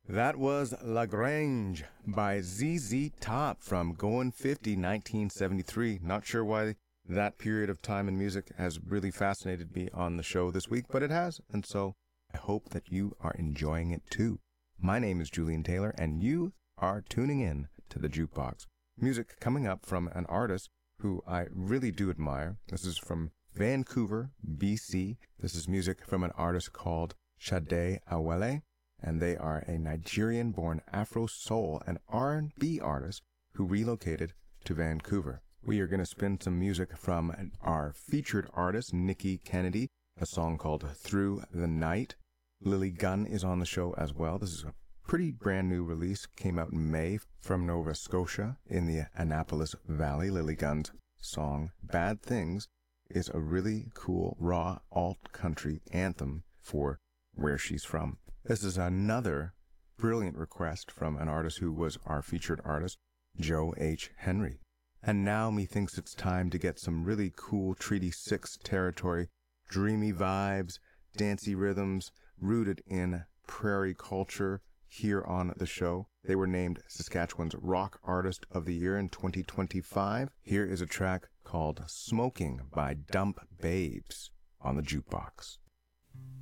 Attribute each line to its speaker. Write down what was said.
Speaker 1: That was La Grange by ZZ Top from Goin' 50, 1973. Not sure why that period of time in music has really fascinated me on the show this week, but it has, and so I hope that you are enjoying it too. My name is Julian Taylor, and you are tuning in to the Jukebox. Music coming up from an artist who I really do admire. This is from Vancouver, BC. This is music from an artist called Sade Awele, and they are a Nigerian-born Afro soul and R&B artist who relocated to Vancouver. We are going to spin some music from our featured artist, Nikki Kennedy, a song called Through the Night. Lily Gunn is on the show as well. This is a pretty brand new release, came out in May from Nova Scotia in the Annapolis Valley. Lily Gunn's song, Bad Things, is a really cool, raw, alt-country anthem for where she's from. This is another brilliant request from an artist who was our featured artist, Joe H. Henry. And now methinks it's time to get some really cool Treaty 6 territory, dreamy vibes, dancey rhythms, rooted in prairie culture here on the show. They were named Saskatchewan's Rock Artist of the Year in 2025. Here is a track called Smoking by Dump Babes on the Jukebox.